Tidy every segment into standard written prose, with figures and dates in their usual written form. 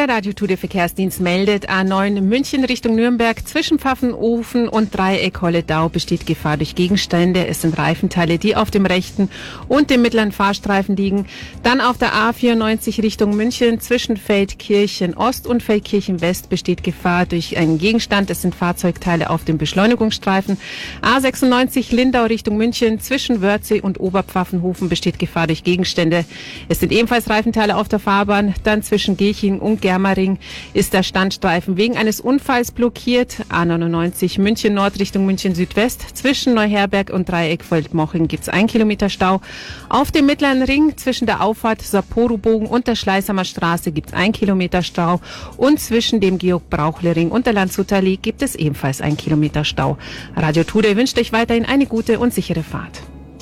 Der Radio Tude Verkehrsdienst meldet A9 München Richtung Nürnberg zwischen Pfaffenofen und Dreieck Holledau besteht Gefahr durch Gegenstände. Es sind Reifenteile, die auf dem rechten und dem mittleren Fahrstreifen liegen. Dann auf der A94 Richtung München zwischen Feldkirchen Ost und Feldkirchen West besteht Gefahr durch einen Gegenstand. Es sind Fahrzeugteile auf dem Beschleunigungsstreifen. A96 Lindau Richtung München zwischen Wörthsee und Oberpfaffenhofen besteht Gefahr durch Gegenstände. Es sind ebenfalls Reifenteile auf der Fahrbahn. Dann zwischen Gilching und Germering ist der Standstreifen wegen eines Unfalls blockiert. A99 München Nord Richtung München Südwest. Zwischen Neuherberg und Dreieck Feldmoching gibt es 1 Kilometer Stau. Auf dem Mittleren Ring zwischen der Auffahrt Sapporo-Bogen und der Schleißheimer Straße gibt es 1 Kilometer Stau. Und zwischen dem Georg-Brauchle-Ring und der Landshuter Allee gibt es ebenfalls 1 Kilometer Stau. Radio Tude wünscht euch weiterhin eine gute und sichere Fahrt.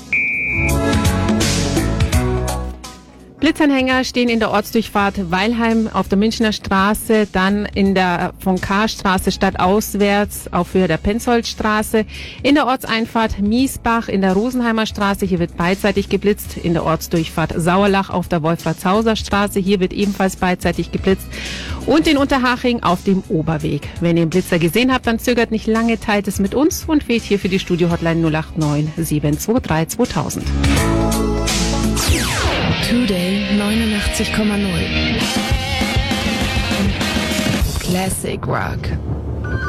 Blitzanhänger stehen in der Ortsdurchfahrt Weilheim auf der Münchner Straße, dann in der von Karstraße stadtauswärts auf Höhe der Penzoldstraße, in der Ortseinfahrt Miesbach, in der Rosenheimer Straße, hier wird beidseitig geblitzt, in der Ortsdurchfahrt Sauerlach auf der Wolfratshauser Straße, hier wird ebenfalls beidseitig geblitzt und in Unterhaching auf dem Oberweg. Wenn ihr den Blitzer gesehen habt, dann zögert nicht lange, teilt es mit uns und wählt hier für die Studio-Hotline 089 723 2000. Today 89,0 Classic Rock.